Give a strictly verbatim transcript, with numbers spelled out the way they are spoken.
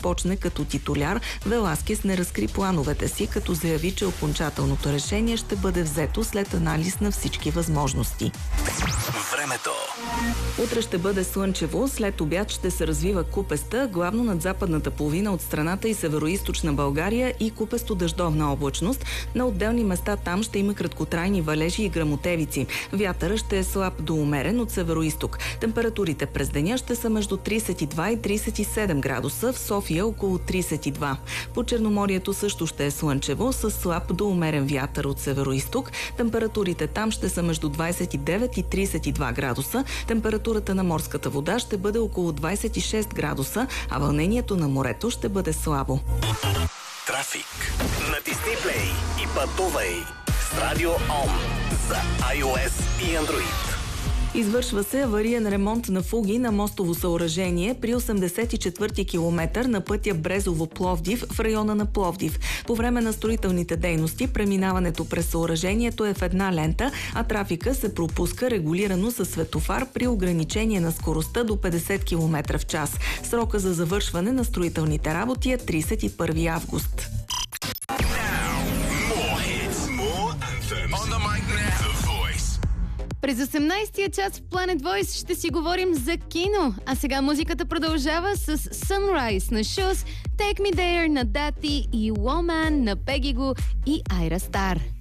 започне като титуляр, Веласкес не разкри плановете си, като заяви, че окончателното решение ще бъде взето след анализ на всички възможности. Времето. Утре ще бъде слънчево, след обяд ще се развива купеста, главно над западната половина от страната и североизточна България и купесто дъждовна облачност. На отделни места там ще има краткотрайни валежи и гръмотевици. Вятъра ще е слаб до умерен от североизток. Температурите през деня ще са между тридесет и два и тридесет и седем градуса, в София около тридесет и два. По Черноморието също ще е слънчево, с слаб до умерен вятър от североизток. Температурите там ще са между двадесет и девет и тридесет и два градуса. Температурата на морската вода ще бъде около двадесет и шест градуса, а вълнението на морето ще бъде слабо. Трафик. Натисни плей и пътувай с Радио Он за iOS и Android. Извършва се авариен ремонт на фуги на мостово съоръжение при осемдесет и четвърти километър на пътя Брезово-Пловдив в района на Пловдив. По време на строителните дейности преминаването през съоръжението е в една лента, а трафика се пропуска регулирано със светофар при ограничение на скоростта до петдесет километра в час. Срока за завършване на строителните работи е тридесет и първи август. През осемнадесетия час в Planet Voice ще си говорим за кино. А сега музиката продължава с Sunrise на Shoes, Take Me There на Dati и Woman на Peggy Gou и Айра Стар.